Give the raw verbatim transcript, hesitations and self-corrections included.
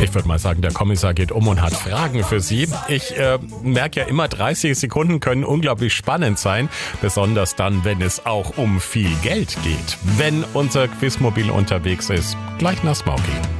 Ich würde mal sagen, der Kommissar geht um und hat Fragen für Sie. Ich äh, merke ja immer, dreißig Sekunden können unglaublich spannend sein, besonders dann, wenn es auch um viel Geld geht. Wenn unser Quizmobil unterwegs ist, gleich nach Smoky.